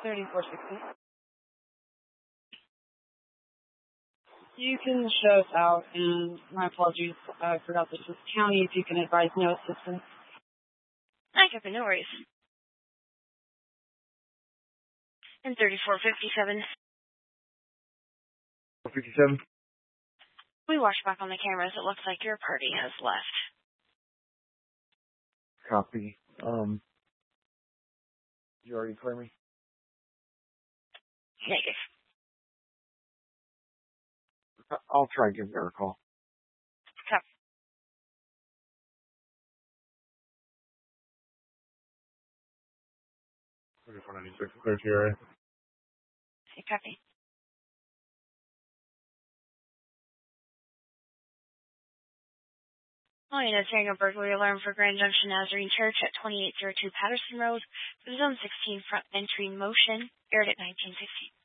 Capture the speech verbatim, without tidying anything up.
thirty-four sixty. You can show us out, and my apologies, I forgot this was county. If you can advise no assistance. I copy, no worries. And thirty-four fifty-seven. fifty-seven. We watch back on the cameras. It looks like your party has left. Copy. Um, you already clear me? Negative. I'll try and give her a call. Copy. thirty-four ninety-six, clear T R A. Copy. Oh, you know, hearing a burglary alarm for Grand Junction Nazarene Church at twenty-eight oh two Patterson Road. The zone sixteen front entry motion, aired at nineteen sixty.